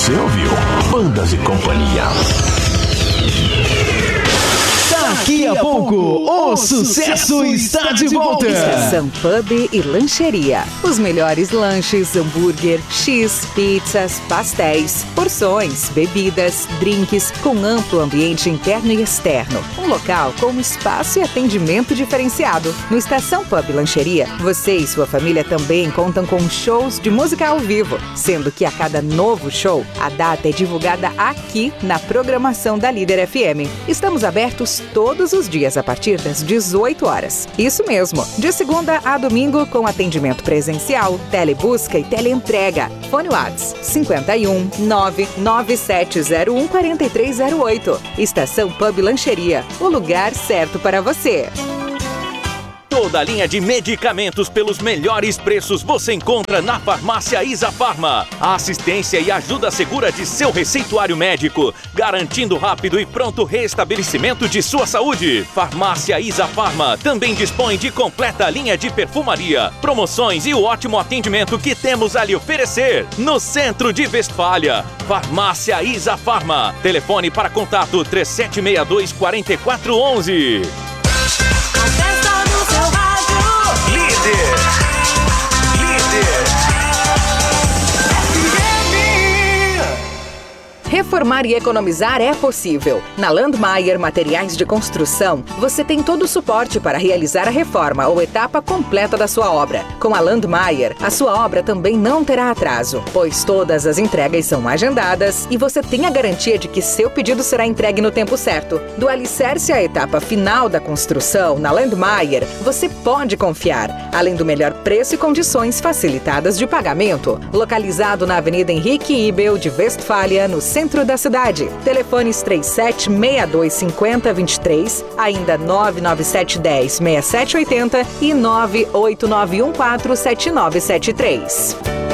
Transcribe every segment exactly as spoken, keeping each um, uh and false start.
Você ouviu Bandas e Companhia. Daqui a pouco, o sucesso está de volta. Estação Pub e Lancheria. Os melhores lanches, hambúrguer, X, pizzas, pastéis, porções, bebidas, drinks, com amplo ambiente interno e externo. Um local com espaço e atendimento diferenciado. No Estação Pub e Lancheria, você e sua família também contam com shows de música ao vivo, sendo que a cada novo show, a data é divulgada aqui na programação da Líder F M. Estamos abertos todos os dias a partir das dezoito horas. Isso mesmo, de segunda a domingo com atendimento presencial, telebusca e teleentrega. Fone WhatsApp cinquenta e um, nove nove sete zero um, quatro três zero oito. Estação Pub Lancheria, o lugar certo para você. Toda a linha de medicamentos pelos melhores preços você encontra na Farmácia Isafarma. A assistência e ajuda segura de seu receituário médico, garantindo rápido e pronto restabelecimento de sua saúde. Farmácia Isafarma também dispõe de completa linha de perfumaria, promoções e o ótimo atendimento que temos a lhe oferecer. No centro de Westfália, Farmácia Isafarma. Telefone para contato três sete seis dois, quatro quatro um um. Líder. Líder. Reformar e economizar é possível. Na Landmaier Materiais de Construção, você tem todo o suporte para realizar a reforma ou etapa completa da sua obra. Com a Landmaier, a sua obra também não terá atraso, pois todas as entregas são agendadas e você tem a garantia de que seu pedido será entregue no tempo certo. Do alicerce à etapa final da construção, na Landmaier, você pode confiar, além do melhor preço e condições facilitadas de pagamento. Localizado na Avenida Henrique Ibel de Westfália, no centro da cidade. Telefones três sete seis dois cinco zero dois três, ainda nove nove sete um zero, seis sete oito zero e nove oito nove um quatro sete nove sete três.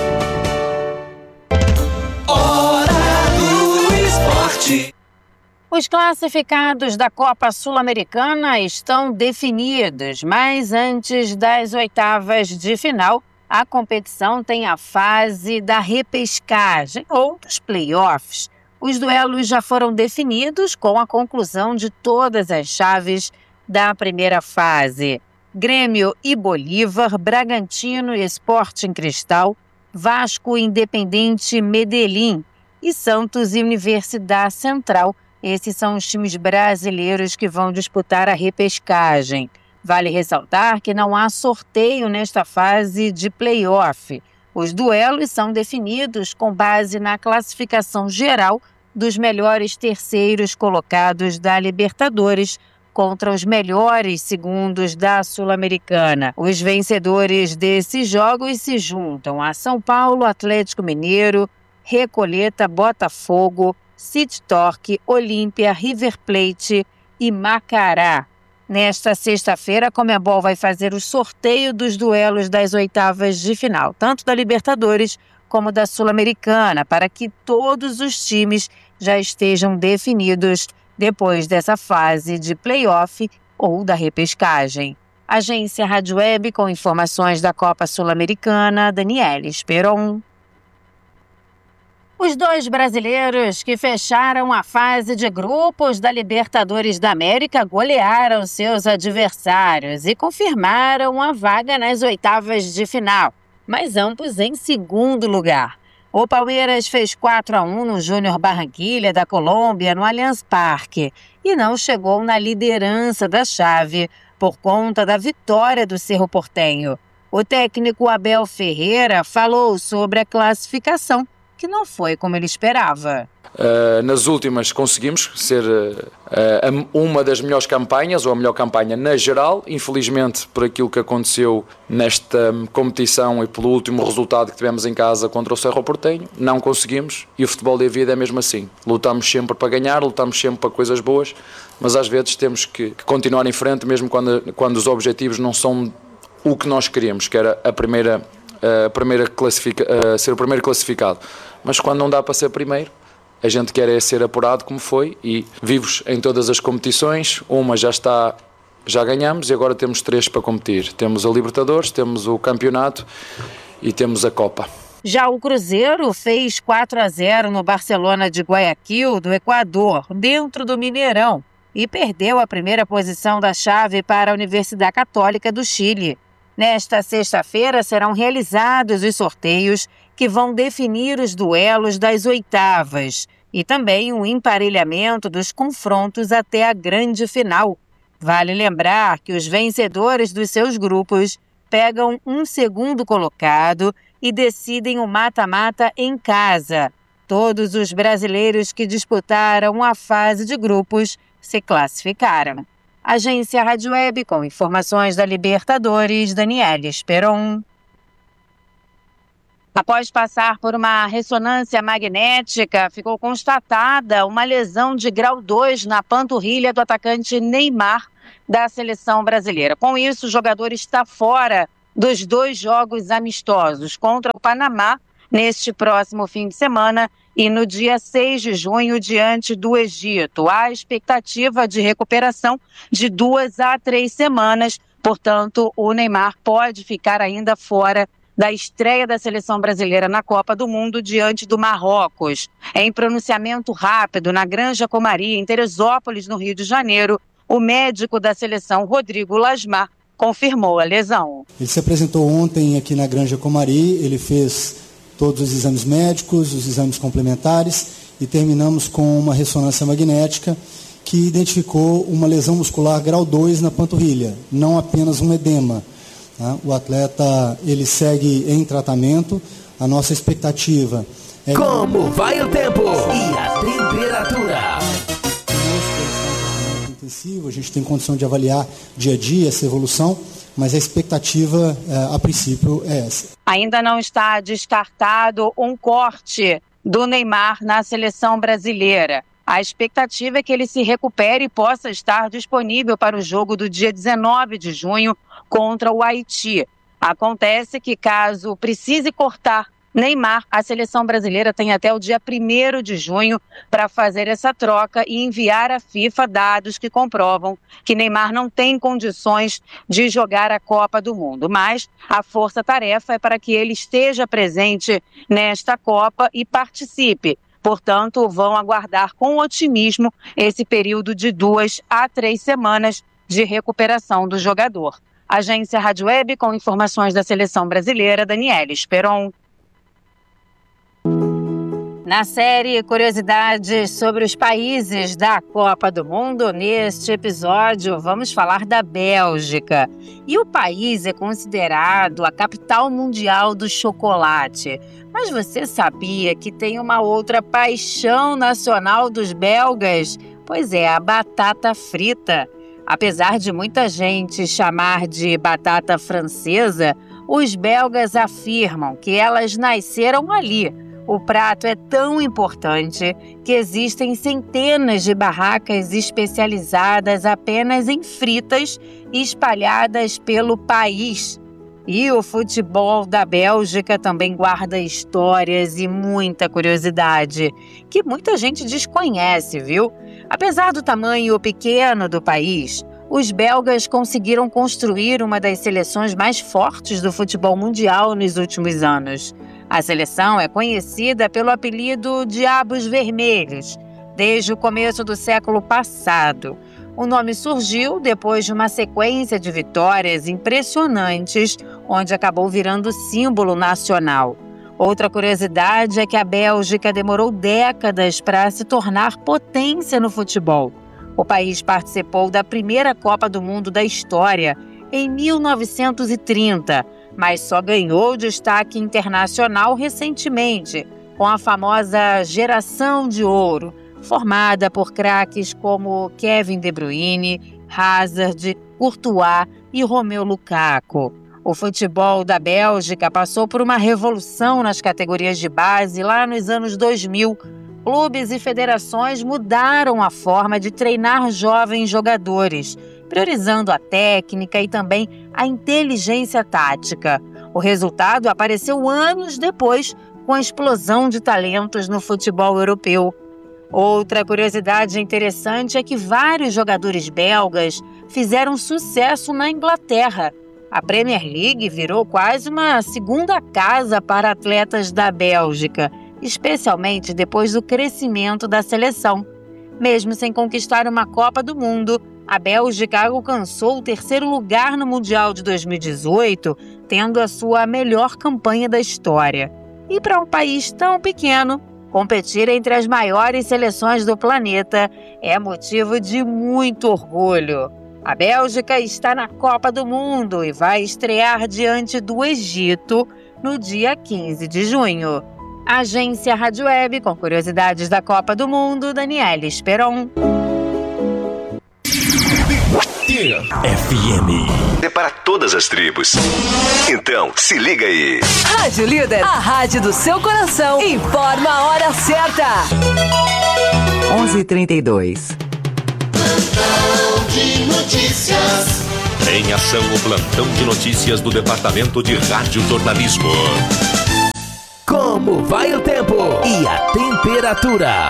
Hora do Esporte. Os classificados da Copa Sul-Americana estão definidos, mas antes das oitavas de final, a competição tem a fase da repescagem ou dos playoffs. Os duelos já foram definidos com a conclusão de todas as chaves da primeira fase. Grêmio e Bolívar, Bragantino e Sporting Cristal, Vasco e Independente Medellín e Santos e Universidade Central. Esses são os times brasileiros que vão disputar a repescagem. Vale ressaltar que não há sorteio nesta fase de play-off. Os duelos são definidos com base na classificação geral dos melhores terceiros colocados da Libertadores contra os melhores segundos da Sul-Americana. Os vencedores desses jogos se juntam a São Paulo, Atlético Mineiro, Recoleta, Botafogo, City Torque, Olímpia, River Plate e Macará. Nesta sexta-feira, a Conmebol vai fazer o sorteio dos duelos das oitavas de final, tanto da Libertadores como da Sul-Americana, para que todos os times já estejam definidos depois dessa fase de play-off ou da repescagem. Agência Rádio Web com informações da Copa Sul-Americana, Daniela Esperon. Os dois brasileiros que fecharam a fase de grupos da Libertadores da América golearam seus adversários e confirmaram a vaga nas oitavas de final, mas ambos em segundo lugar. O Palmeiras fez quatro a um no Júnior Barranquilla da Colômbia, no Allianz Parque, e não chegou na liderança da chave por conta da vitória do Cerro Porteño. O técnico Abel Ferreira falou sobre a classificação, que não foi como ele esperava. Uh, nas últimas conseguimos ser uh, uma das melhores campanhas, ou a melhor campanha na geral. Infelizmente, por aquilo que aconteceu nesta competição e pelo último resultado que tivemos em casa contra o Cerro Porteño, não conseguimos, e o futebol da vida é mesmo assim. Lutamos sempre para ganhar, lutamos sempre para coisas boas, mas às vezes temos que, que continuar em frente, mesmo quando, quando os objetivos não são o que nós queríamos, que era a primeira, a primeira classifica, a ser o primeiro classificado. Mas quando não dá para ser primeiro, a gente quer é ser apurado como foi, e vivos em todas as competições. Uma já está, já ganhamos, e agora temos três para competir. Temos a Libertadores, temos o campeonato e temos a Copa. Já o Cruzeiro fez quatro a zero no Barcelona de Guayaquil, do Equador, dentro do Mineirão, e perdeu a primeira posição da chave para a Universidade Católica do Chile. Nesta sexta-feira serão realizados os sorteios que vão definir os duelos das oitavas e também o emparelhamento dos confrontos até a grande final. Vale lembrar que os vencedores dos seus grupos pegam um segundo colocado e decidem o mata-mata em casa. Todos os brasileiros que disputaram a fase de grupos se classificaram. Agência Rádio Web com informações da Libertadores, Daniela Esperon. Após passar por uma ressonância magnética, ficou constatada uma lesão de grau dois na panturrilha do atacante Neymar da seleção brasileira. Com isso, o jogador está fora dos dois jogos amistosos contra o Panamá neste próximo fim de semana e no dia seis de junho diante do Egito. Há expectativa de recuperação de duas a três semanas, portanto, o Neymar pode ficar ainda fora da estreia da seleção brasileira na Copa do Mundo diante do Marrocos. Em pronunciamento rápido na Granja Comari, em Teresópolis, no Rio de Janeiro, o médico da seleção, Rodrigo Lasmar, confirmou a lesão. Ele se apresentou ontem aqui na Granja Comari, ele fez todos os exames médicos, os exames complementares e terminamos com uma ressonância magnética que identificou uma lesão muscular grau dois na panturrilha, não apenas um edema. Tá? O atleta ele segue em tratamento, a nossa expectativa é... Como vai o tempo e a temperatura? Intensivo, a gente tem condição de avaliar dia a dia essa evolução, mas a expectativa, a princípio, é essa. Ainda não está descartado um corte do Neymar na seleção brasileira. A expectativa é que ele se recupere e possa estar disponível para o jogo do dia dezenove de junho contra o Haiti. Acontece que, caso precise cortar Neymar, a seleção brasileira tem até o dia primeiro de junho para fazer essa troca e enviar à FIFA dados que comprovam que Neymar não tem condições de jogar a Copa do Mundo. Mas a força-tarefa é para que ele esteja presente nesta Copa e participe. Portanto, vão aguardar com otimismo esse período de duas a três semanas de recuperação do jogador. Agência Rádio Web com informações da seleção brasileira, Daniela Esperon. Na série Curiosidades sobre os países da Copa do Mundo, neste episódio vamos falar da Bélgica. E o país é considerado a capital mundial do chocolate. Mas você sabia que tem uma outra paixão nacional dos belgas? Pois é, a batata frita. Apesar de muita gente chamar de batata francesa, os belgas afirmam que elas nasceram ali. O prato é tão importante que existem centenas de barracas especializadas apenas em fritas espalhadas pelo país. E o futebol da Bélgica também guarda histórias e muita curiosidade, que muita gente desconhece, viu? Apesar do tamanho pequeno do país, os belgas conseguiram construir uma das seleções mais fortes do futebol mundial nos últimos anos. A seleção é conhecida pelo apelido Diabos Vermelhos, desde o começo do século passado. O nome surgiu depois de uma sequência de vitórias impressionantes, onde acabou virando símbolo nacional. Outra curiosidade é que a Bélgica demorou décadas para se tornar potência no futebol. O país participou da primeira Copa do Mundo da história, em mil novecentos e trinta, mas só ganhou destaque internacional recentemente, com a famosa Geração de Ouro, formada por craques como Kevin De Bruyne, Hazard, Courtois e Romelu Lukaku. O futebol da Bélgica passou por uma revolução nas categorias de base lá nos anos dois mil. Clubes e federações mudaram a forma de treinar jovens jogadores, priorizando a técnica e também a inteligência tática. O resultado apareceu anos depois, com a explosão de talentos no futebol europeu. Outra curiosidade interessante é que vários jogadores belgas fizeram sucesso na Inglaterra. A Premier League virou quase uma segunda casa para atletas da Bélgica, especialmente depois do crescimento da seleção. Mesmo sem conquistar uma Copa do Mundo, a Bélgica alcançou o terceiro lugar no Mundial de dois mil e dezoito, tendo a sua melhor campanha da história. E para um país tão pequeno, competir entre as maiores seleções do planeta é motivo de muito orgulho. A Bélgica está na Copa do Mundo e vai estrear diante do Egito no dia quinze de junho. Agência Rádio Web, com curiosidades da Copa do Mundo, Daniela Esperon. F M. É para todas as tribos. Então, se liga aí. Rádio Líder, a rádio do seu coração. Informa a hora certa. onze e trinta e dois. Plantão de notícias. Em ação, o plantão de notícias do Departamento de Rádio Jornalismo. Como vai o tempo e a temperatura?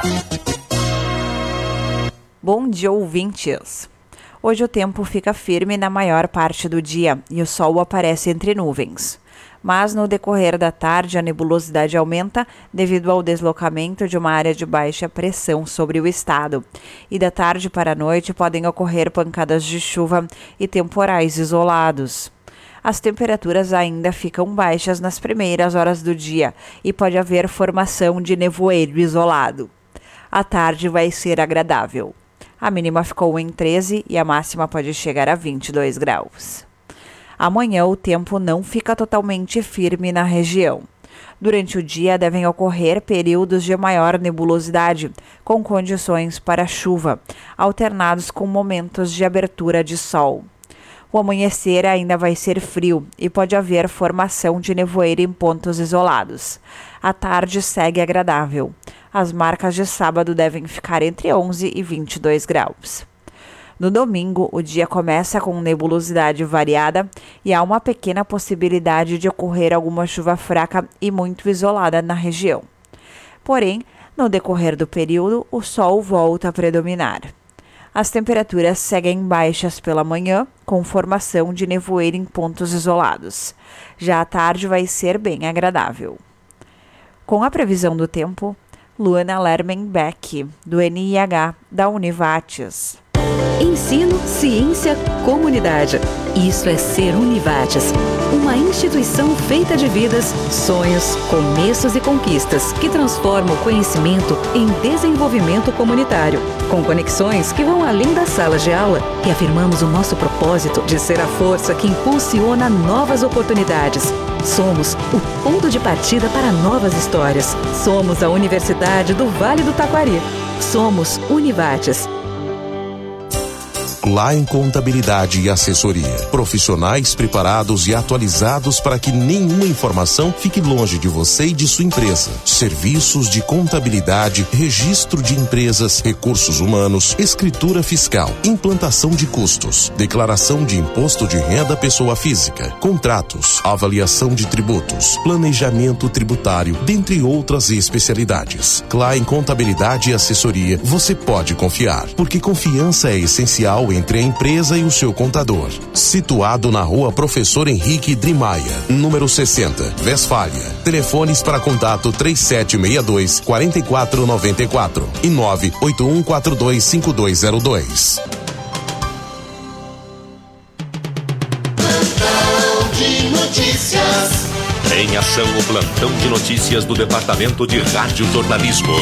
Bom dia, ouvintes. Hoje o tempo fica firme na maior parte do dia e o sol aparece entre nuvens. Mas no decorrer da tarde a nebulosidade aumenta devido ao deslocamento de uma área de baixa pressão sobre o estado. E da tarde para a noite podem ocorrer pancadas de chuva e temporais isolados. As temperaturas ainda ficam baixas nas primeiras horas do dia e pode haver formação de nevoeiro isolado. A tarde vai ser agradável. A mínima ficou em treze e a máxima pode chegar a vinte e dois graus. Amanhã o tempo não fica totalmente firme na região. Durante o dia devem ocorrer períodos de maior nebulosidade, com condições para chuva, alternados com momentos de abertura de sol. O amanhecer ainda vai ser frio e pode haver formação de nevoeiro em pontos isolados. A tarde segue agradável. As marcas de sábado devem ficar entre onze e vinte e dois graus. No domingo, o dia começa com nebulosidade variada e há uma pequena possibilidade de ocorrer alguma chuva fraca e muito isolada na região. Porém, no decorrer do período, o sol volta a predominar. As temperaturas seguem baixas pela manhã, com formação de nevoeiro em pontos isolados. Já à tarde vai ser bem agradável. Com a previsão do tempo, Luana Lermenbeck, do N I H da Univates. Ensino, ciência, comunidade. Isso é ser Univates, uma instituição feita de vidas, sonhos, começos e conquistas que transforma o conhecimento em desenvolvimento comunitário, com conexões que vão além das salas de aula, e afirmamos o nosso propósito de ser a força que impulsiona novas oportunidades. Somos o ponto de partida para novas histórias. Somos a Universidade do Vale do Taquari. Somos Univates. Klein Contabilidade e Assessoria. Profissionais preparados e atualizados para que nenhuma informação fique longe de você e de sua empresa. Serviços de contabilidade, registro de empresas, recursos humanos, escritura fiscal, implantação de custos, declaração de imposto de renda pessoa física, contratos, avaliação de tributos, planejamento tributário, dentre outras especialidades. Klein Contabilidade e Assessoria, você pode confiar, porque confiança é essencial entre a empresa e o seu contador. Situado na rua Professor Henrique Drimaia, número sessenta, Westfália. Telefones para contato três sete seis dois, quatro quatro nove quatro e nove oito um quatro dois cinco dois zero dois. Plantão de notícias. Em ação, o plantão de notícias do Departamento de Rádio Jornalismo.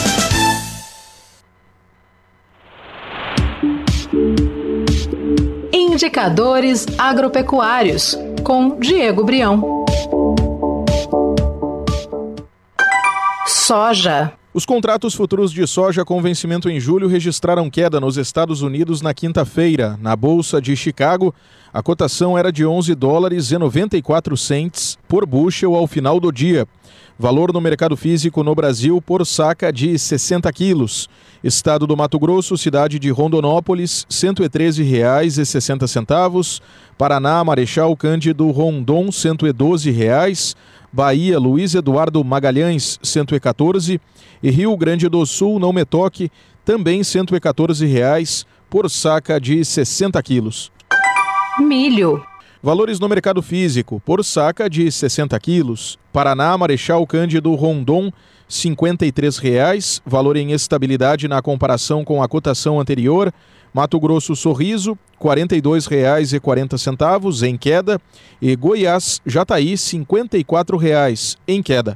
Indicadores agropecuários, com Diego Brião. Soja. Os contratos futuros de soja com vencimento em julho registraram queda nos Estados Unidos na quinta-feira. Na Bolsa de Chicago, a cotação era de onze dólares e noventa e quatro centes por bushel ao final do dia. Valor no mercado físico no Brasil por saca de sessenta quilos. Estado do Mato Grosso, cidade de Rondonópolis, cento e treze reais e sessenta centavos. Paraná, Marechal Cândido Rondon, cento e doze reais. Bahia, Luiz Eduardo Magalhães, cento e quatorze. E Rio Grande do Sul, Não Me Toque, também cento e quatorze reais por saca de sessenta quilos. Milho. Valores no mercado físico, por saca de sessenta quilos. Paraná, Marechal Cândido Rondon, cinquenta e três reais, valor em estabilidade na comparação com a cotação anterior. Mato Grosso Sorriso, quarenta e dois reais e quarenta centavos, em queda. E Goiás, Jataí, cinquenta e quatro reais, em queda.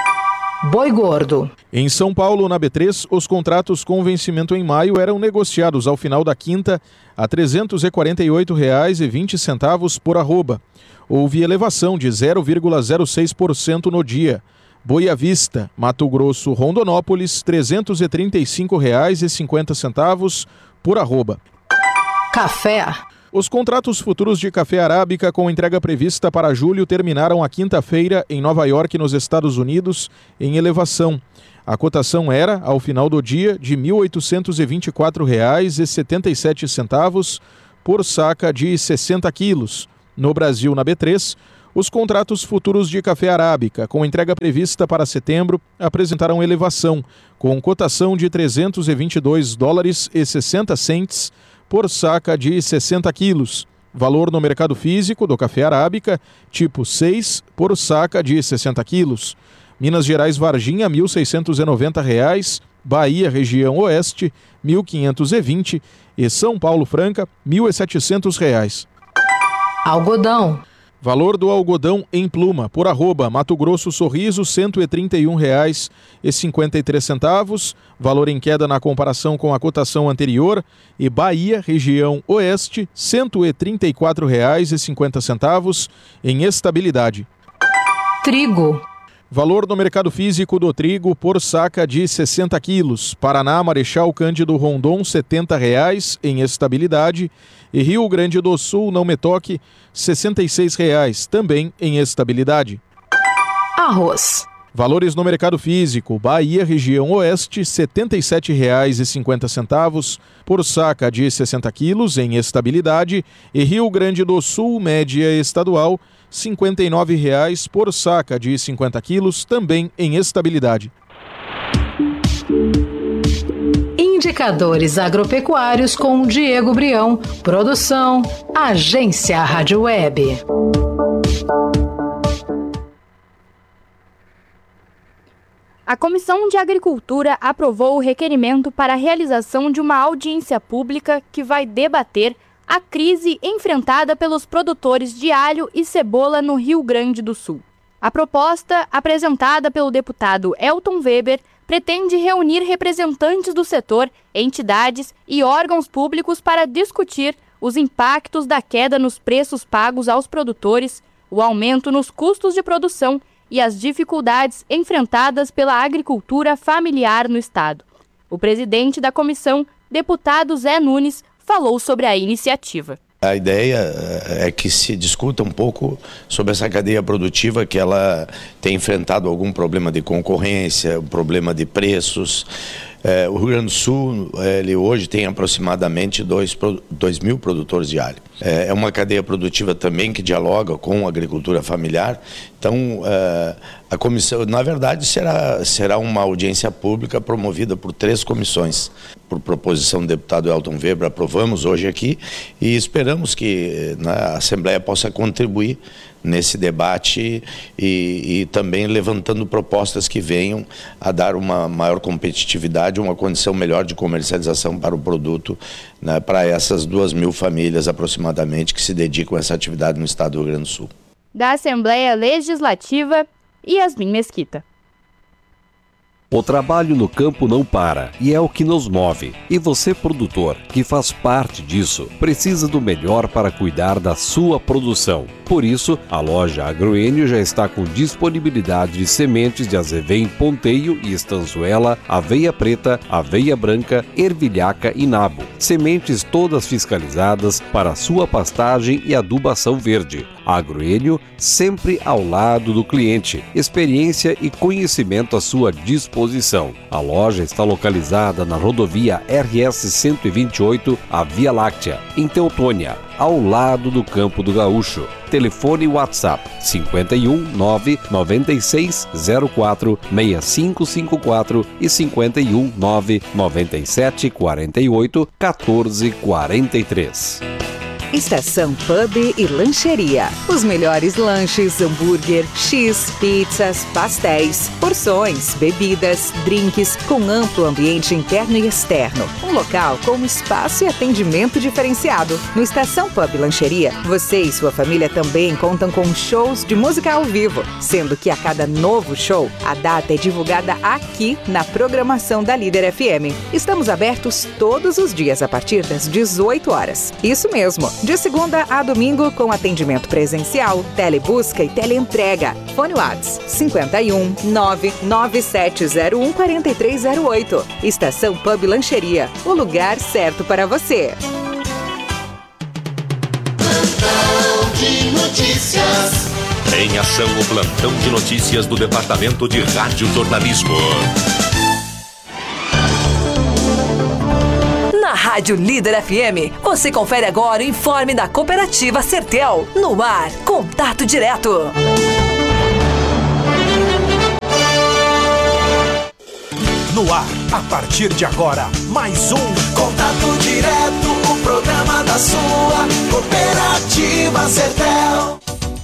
Boi gordo. Em São Paulo, na B três, os contratos com vencimento em maio eram negociados ao final da quinta a trezentos e quarenta e oito reais e vinte centavos por arroba. Houve elevação de zero vírgula zero seis por cento no dia. Boa Vista, Mato Grosso, Rondonópolis, trezentos e trinta e cinco reais e cinquenta centavos por arroba. Café. Os contratos futuros de café arábica com entrega prevista para julho terminaram a quinta-feira em Nova York, nos Estados Unidos, em elevação. A cotação era, ao final do dia, de mil oitocentos e vinte e quatro reais e setenta e sete centavos por saca de sessenta quilos. No Brasil, na B três, os contratos futuros de café arábica com entrega prevista para setembro apresentaram elevação, com cotação de trezentos e vinte e dois dólares e sessenta centes por saca de sessenta quilos. Valor no mercado físico do café arábica, tipo seis, por saca de sessenta quilos. Minas Gerais Varginha, mil seiscentos e noventa reais. Bahia, região oeste, mil quinhentos e vinte. E São Paulo Franca, mil e setecentos reais. Algodão. Valor do algodão em pluma, por arroba, Mato Grosso Sorriso, cento e trinta e um reais e cinquenta e três centavos, valor em queda na comparação com a cotação anterior. E Bahia, região oeste, cento e trinta e quatro reais e cinquenta centavos, em estabilidade. Trigo. Valor no mercado físico do trigo por saca de sessenta quilos. Paraná, Marechal Cândido Rondon, setenta reais, em estabilidade. E Rio Grande do Sul, Não Me Toque, sessenta e seis reais, também em estabilidade. Arroz. Valores no mercado físico. Bahia, região oeste, setenta e sete reais e cinquenta centavos por saca de sessenta quilos, em estabilidade. E Rio Grande do Sul, média estadual, cinquenta e nove reais por saca de cinquenta quilos, também em estabilidade. Indicadores agropecuários com Diego Brião. Produção, Agência Rádio Web. A Comissão de Agricultura aprovou o requerimento para a realização de uma audiência pública que vai debater a crise enfrentada pelos produtores de alho e cebola no Rio Grande do Sul. A proposta, apresentada pelo deputado Elton Weber, pretende reunir representantes do setor, entidades e órgãos públicos para discutir os impactos da queda nos preços pagos aos produtores, o aumento nos custos de produção e as dificuldades enfrentadas pela agricultura familiar no estado. O presidente da comissão, deputado Zé Nunes, falou sobre a iniciativa. A ideia é que se discuta um pouco sobre essa cadeia produtiva, que ela tem enfrentado algum problema de concorrência, um problema de preços. É, o Rio Grande do Sul, ele hoje tem aproximadamente dois mil produtores de alho. É, é uma cadeia produtiva também que dialoga com a agricultura familiar. Então, é, a comissão, na verdade, será, será uma audiência pública promovida por três comissões. Por proposição do deputado Elton Weber, aprovamos hoje aqui e esperamos que, né, a Assembleia possa contribuir nesse debate e, e também levantando propostas que venham a dar uma maior competitividade, uma condição melhor de comercialização para o produto, né, para essas duas mil famílias aproximadamente que se dedicam a essa atividade no estado do Rio Grande do Sul. Da Assembleia Legislativa, Yasmin Mesquita. O trabalho no campo não para e é o que nos move. E você, produtor, que faz parte disso, precisa do melhor para cuidar da sua produção. Por isso, a loja Agroênio já está com disponibilidade de sementes de azevém Ponteio e Estanzuela, aveia preta, aveia branca, ervilhaca e nabo. Sementes todas fiscalizadas para sua pastagem e adubação verde. Agroênio, sempre ao lado do cliente. Experiência e conhecimento à sua disposição. A loja está localizada na rodovia R S cento e vinte e oito, a Via Láctea, em Teutônia, ao lado do Campo do Gaúcho. Telefone WhatsApp cinquenta e um, nove nove seis zero quatro seis cinco cinco quatro e cinquenta e um, nove nove sete quatro oito, um quatro quatro três. Estação Pub e Lancheria. Os melhores lanches, hambúrguer, X, pizzas, pastéis, porções, bebidas, drinks, com amplo ambiente interno e externo. Um local com espaço e atendimento diferenciado. No Estação Pub e Lancheria, você e sua família também contam com shows de música ao vivo, sendo que a cada novo show, a data é divulgada aqui na programação da Líder F M. Estamos abertos todos os dias a partir das dezoito horas. Isso mesmo, de segunda a domingo com atendimento presencial, telebusca e teleentrega. Fone Whats cinquenta e um, nove nove sete zero um, quatro três zero oito. Estação Pub Lancheria, o lugar certo para você. Plantão de notícias. Em ação, o plantão de notícias do Departamento de Rádio Jornalismo. Na Rádio Líder F M, você confere agora o informe da Cooperativa Sertel. No ar, contato direto. No ar, a partir de agora, mais um Contato Direto, o programa da sua Cooperativa Sertel.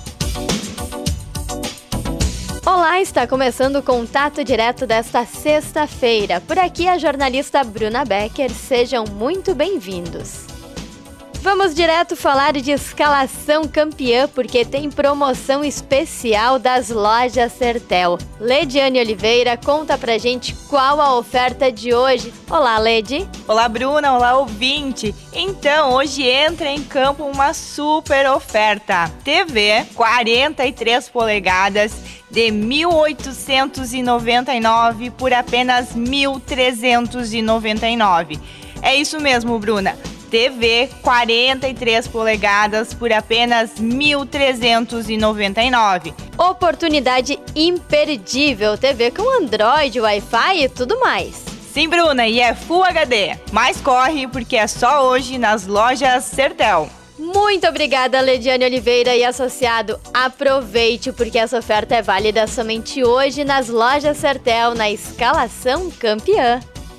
Olá, está começando o Contato Direto desta sexta-feira. Por aqui a jornalista Bruna Becker. Sejam muito bem-vindos. Vamos direto falar de escalação campeã, porque tem promoção especial das lojas Sertel. Lediane Oliveira conta pra gente qual a oferta de hoje. Olá, Ledi. Olá, Bruna. Olá, ouvinte. Então, hoje entra em campo uma super oferta. T V quarenta e três polegadas de mil oitocentos e noventa e nove reais por apenas mil trezentos e noventa e nove reais. É isso mesmo, Bruna. T V quarenta e três polegadas por apenas mil trezentos e noventa e nove reais. Oportunidade imperdível. T V com Android, Wi-Fi e tudo mais. Sim, Bruna, e é Full H D. Mas corre, porque é só hoje nas lojas Sertel. Muito obrigada, Lediane Oliveira e associado. Aproveite, porque essa oferta é válida somente hoje nas lojas Sertel, na escalação campeã.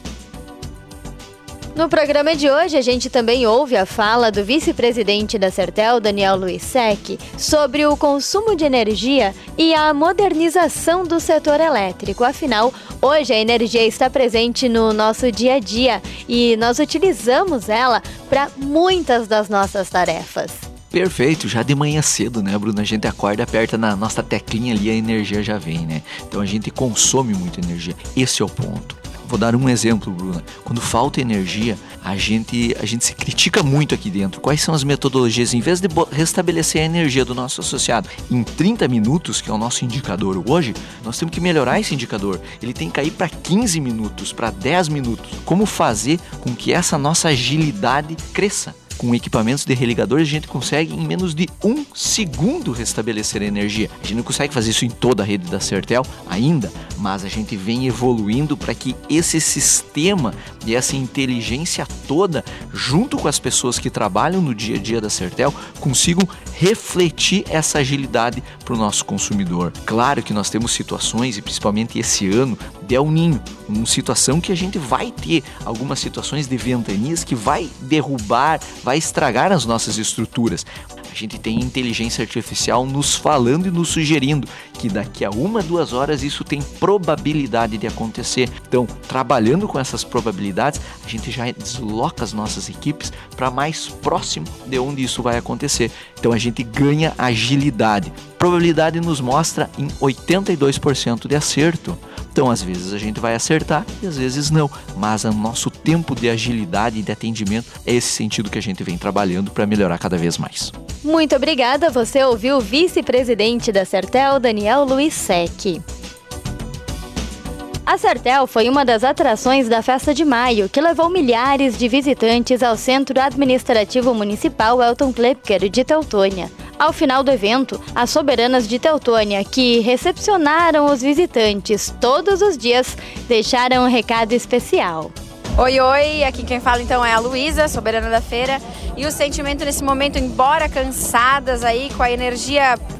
No programa de hoje, a gente também ouve a fala do vice-presidente da Sertel, Daniel Luiz Sec, sobre o consumo de energia e a modernização do setor elétrico. Afinal, hoje a energia está presente no nosso dia a dia e nós utilizamos ela para muitas das nossas tarefas. Perfeito, já de manhã cedo, né, Bruna? A gente acorda, aperta na nossa teclinha ali, a energia já vem, né? Então a gente consome muita energia. Esse é o ponto. Vou dar um exemplo, Bruna. Quando falta energia, a gente, a gente se critica muito aqui dentro. Quais são as metodologias? Em vez de restabelecer a energia do nosso associado em trinta minutos, que é o nosso indicador hoje, nós temos que melhorar esse indicador. Ele tem que cair para quinze minutos, para dez minutos. Como fazer com que essa nossa agilidade cresça? Com equipamentos de religadores, a gente consegue em menos de um segundo restabelecer a energia. A gente não consegue fazer isso em toda a rede da Sertel ainda, mas a gente vem evoluindo para que esse sistema e essa inteligência toda, junto com as pessoas que trabalham no dia a dia da Sertel, consigam refletir essa agilidade para o nosso consumidor. Claro que nós temos situações, e principalmente esse ano, de El Niño, uma situação que a gente vai ter algumas situações de ventanias que vai derrubar, vai estragar as nossas estruturas. A gente tem inteligência artificial nos falando e nos sugerindo que daqui a uma, duas horas isso tem probabilidade de acontecer. Então, trabalhando com essas probabilidades, a gente já desloca as nossas equipes para mais próximo de onde isso vai acontecer. Então, a gente ganha agilidade. Probabilidade nos mostra em oitenta e dois por cento de acerto. Então, às vezes a gente vai acertar e às vezes não, mas o nosso tempo de agilidade e de atendimento é esse sentido que a gente vem trabalhando para melhorar cada vez mais. Muito obrigada, você ouviu o vice-presidente da Sertel, Daniel Luiz Sec. A Sertel foi uma das atrações da Festa de Maio, que levou milhares de visitantes ao Centro Administrativo Municipal Elton Klepker de Teutônia. Ao final do evento, as soberanas de Teutônia, que recepcionaram os visitantes todos os dias, deixaram um recado especial. Oi, oi, aqui quem fala então é a Luísa, soberana da feira, e o sentimento nesse momento, embora cansadas aí, com a energia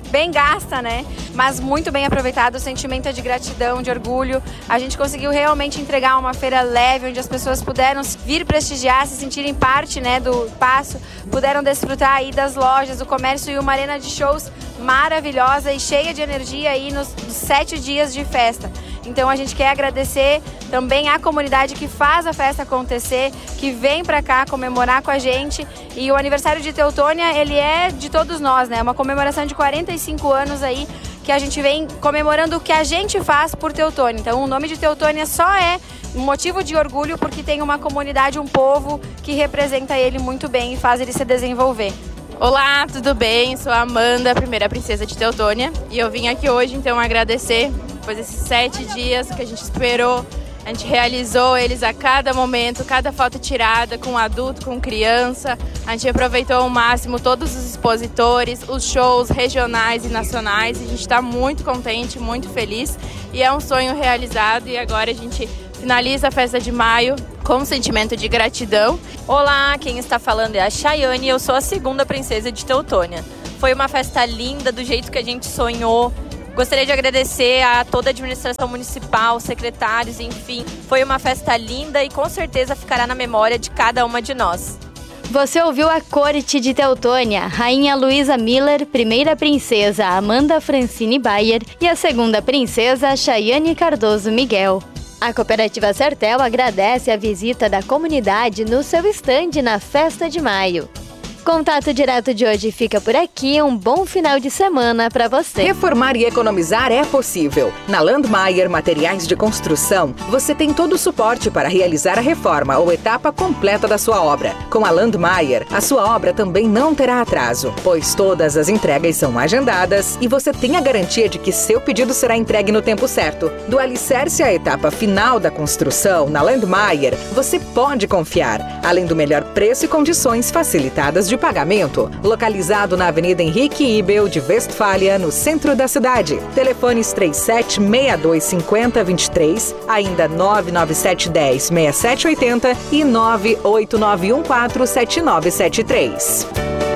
bem gasta, né? Mas muito bem aproveitado, o sentimento é de gratidão, de orgulho. A gente conseguiu realmente entregar uma feira leve, onde as pessoas puderam vir prestigiar, se sentirem parte, né, do espaço, puderam desfrutar aí das lojas, do comércio e uma arena de shows maravilhosa e cheia de energia aí nos, nos sete dias de festa. Então a gente quer agradecer também à comunidade que faz a festa acontecer, que vem para cá comemorar com a gente. E o aniversário de Teutônia, ele é de todos nós, né? Uma comemoração de quarenta e cinco anos aí, que a gente vem comemorando o que a gente faz por Teutônia. Então o nome de Teutônia só é um motivo de orgulho porque tem uma comunidade, um povo que representa ele muito bem e faz ele se desenvolver. Olá, tudo bem? Sou a Amanda, a primeira princesa de Teutônia, e eu vim aqui hoje então agradecer, pois esses sete dias que a gente esperou, a gente realizou eles a cada momento, cada foto tirada com adulto, com criança, a gente aproveitou ao máximo todos os expositores, os shows regionais e nacionais, e a gente está muito contente, muito feliz, e é um sonho realizado, e agora a gente finaliza a festa de maio com um sentimento de gratidão. Olá, quem está falando é a Chayane e eu sou a segunda princesa de Teutônia. Foi uma festa linda, do jeito que a gente sonhou. Gostaria de agradecer a toda a administração municipal, secretários, enfim. Foi uma festa linda e com certeza ficará na memória de cada uma de nós. Você ouviu a corte de Teutônia, Rainha Luísa Miller, primeira princesa Amanda Francine Bayer e a segunda princesa Chayane Cardoso Miguel. A Cooperativa Sertel agradece a visita da comunidade no seu estande na Festa de Maio. Contato Direto de hoje fica por aqui. Um bom final de semana para você. Reformar e economizar é possível. Na Landmaier Materiais de Construção, você tem todo o suporte para realizar a reforma ou etapa completa da sua obra. Com a Landmaier, a sua obra também não terá atraso, pois todas as entregas são agendadas e você tem a garantia de que seu pedido será entregue no tempo certo. Do alicerce à etapa final da construção, na Landmaier, você pode confiar, além do melhor preço e condições facilitadas de pagamento, localizado na Avenida Henrique Ibel de Westfália, no centro da cidade. Telefones três sete seis dois cinco zero dois três, ainda nove nove sete um zero seis sete oito zero e nove oito nove um quatro sete nove sete três.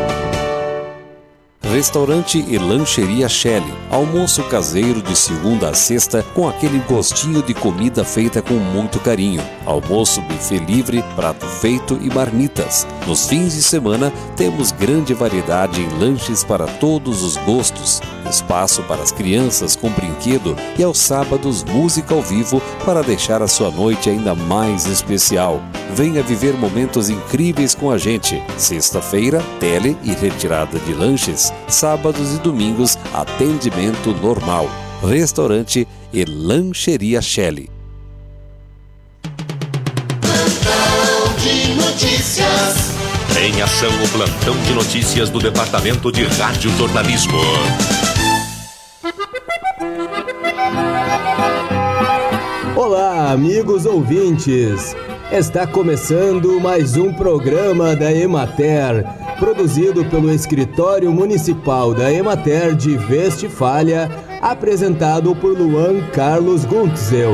Restaurante e Lancheria Shelley. Almoço caseiro de segunda a sexta com aquele gostinho de comida feita com muito carinho. Almoço buffet livre, prato feito e marmitas. Nos fins de semana temos grande variedade em lanches para todos os gostos. Espaço para as crianças com brinquedo e aos sábados música ao vivo para deixar a sua noite ainda mais especial. Venha viver momentos incríveis com a gente. Sexta-feira, tele e retirada de lanches. Sábados e domingos, atendimento normal. Restaurante e Lancheria Shelley. Plantão de notícias. Em ação, o plantão de notícias do Departamento de Rádio Jornalismo. Olá, amigos ouvintes. Está começando mais um programa da Emater, produzido pelo Escritório Municipal da Emater de Westfália, apresentado por Luan Carlos Guntzel.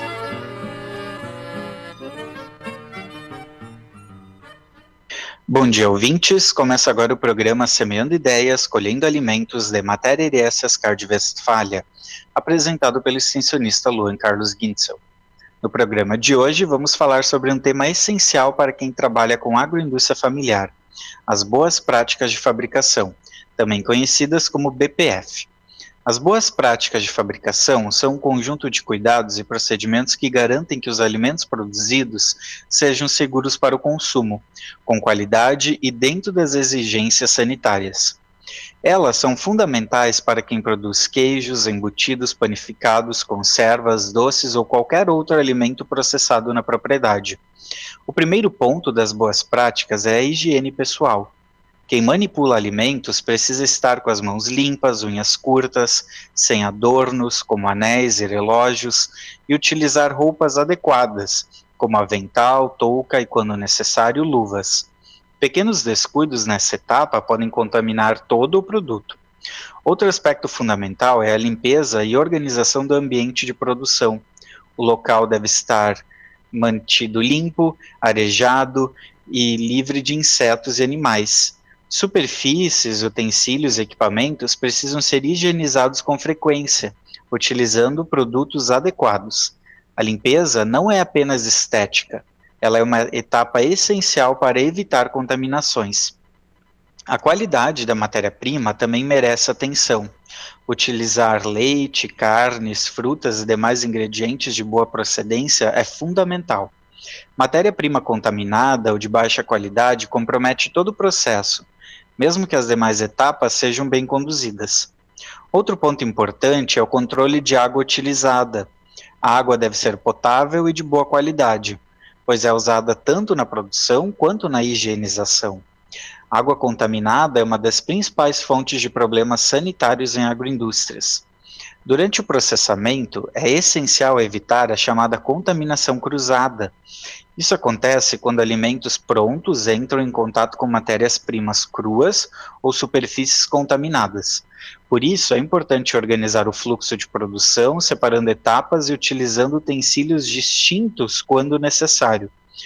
Bom dia, ouvintes. Começa agora o programa Semeando Ideias, Colhendo Alimentos de Emater R S Ascar de Westfália, apresentado pelo extensionista Luan Carlos Guntzel. No programa de hoje, vamos falar sobre um tema essencial para quem trabalha com agroindústria familiar, as boas práticas de fabricação, também conhecidas como B P F. As boas práticas de fabricação são um conjunto de cuidados e procedimentos que garantem que os alimentos produzidos sejam seguros para o consumo, com qualidade e dentro das exigências sanitárias. Elas são fundamentais para quem produz queijos, embutidos, panificados, conservas, doces ou qualquer outro alimento processado na propriedade. O primeiro ponto das boas práticas é a higiene pessoal. Quem manipula alimentos precisa estar com as mãos limpas, unhas curtas, sem adornos, como anéis e relógios, e utilizar roupas adequadas, como avental, touca e, quando necessário, luvas. Pequenos descuidos nessa etapa podem contaminar todo o produto. Outro aspecto fundamental é a limpeza e organização do ambiente de produção. O local deve estar mantido limpo, arejado e livre de insetos e animais. Superfícies, utensílios e equipamentos precisam ser higienizados com frequência, utilizando produtos adequados. A limpeza não é apenas estética, ela é uma etapa essencial para evitar contaminações. A qualidade da matéria-prima também merece atenção. Utilizar leite, carnes, frutas e demais ingredientes de boa procedência é fundamental. Matéria-prima contaminada ou de baixa qualidade compromete todo o processo, mesmo que as demais etapas sejam bem conduzidas. Outro ponto importante é o controle de água utilizada. A água deve ser potável e de boa qualidade, pois é usada tanto na produção quanto na higienização. Água contaminada é uma das principais fontes de problemas sanitários em agroindústrias. Durante o processamento, é essencial evitar a chamada contaminação cruzada. Isso acontece quando alimentos prontos entram em contato com matérias-primas cruas ou superfícies contaminadas. Por isso, é importante organizar o fluxo de produção, separando etapas e utilizando utensílios distintos quando necessário.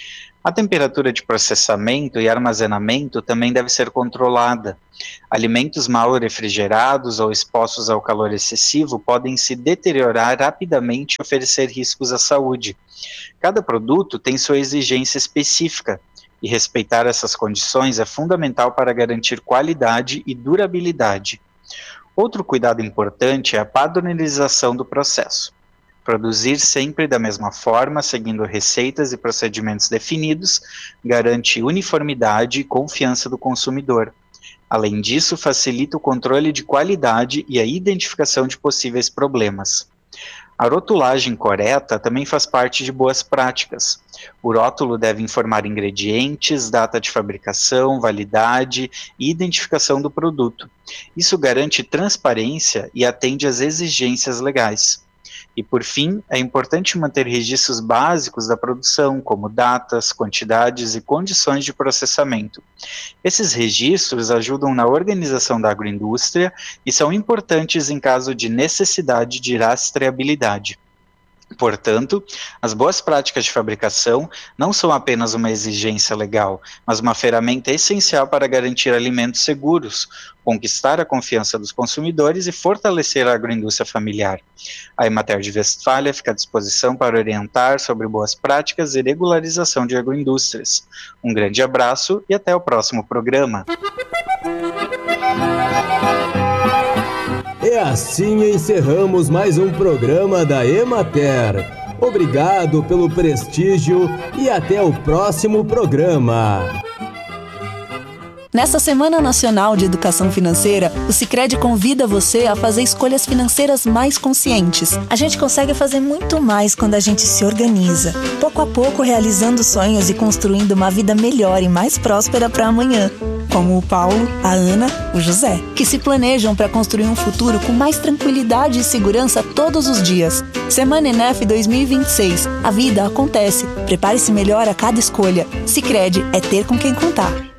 A temperatura de processamento e armazenamento também deve ser controlada. Alimentos mal refrigerados ou expostos ao calor excessivo podem se deteriorar rapidamente e oferecer riscos à saúde. Cada produto tem sua exigência específica, e respeitar essas condições é fundamental para garantir qualidade e durabilidade. Outro cuidado importante é a padronização do processo. Produzir sempre da mesma forma, seguindo receitas e procedimentos definidos, garante uniformidade e confiança do consumidor. Além disso, facilita o controle de qualidade e a identificação de possíveis problemas. A rotulagem correta também faz parte de boas práticas. O rótulo deve informar ingredientes, data de fabricação, validade e identificação do produto. Isso garante transparência e atende às exigências legais. E, por fim, é importante manter registros básicos da produção, como datas, quantidades e condições de processamento. Esses registros ajudam na organização da agroindústria e são importantes em caso de necessidade de rastreabilidade. Portanto, as boas práticas de fabricação não são apenas uma exigência legal, mas uma ferramenta essencial para garantir alimentos seguros, conquistar a confiança dos consumidores e fortalecer a agroindústria familiar. A Emater de Westfália fica à disposição para orientar sobre boas práticas e regularização de agroindústrias. Um grande abraço e até o próximo programa. E assim encerramos mais um programa da Emater. Obrigado pelo prestígio e até o próximo programa. Nessa Semana Nacional de Educação Financeira, o Sicredi convida você a fazer escolhas financeiras mais conscientes. A gente consegue fazer muito mais quando a gente se organiza, pouco a pouco realizando sonhos e construindo uma vida melhor e mais próspera para amanhã. Como o Paulo, a Ana, o José, que se planejam para construir um futuro com mais tranquilidade e segurança todos os dias. Semana Enef dois mil e vinte e seis. A vida acontece. Prepare-se melhor a cada escolha. Sicredi é ter com quem contar.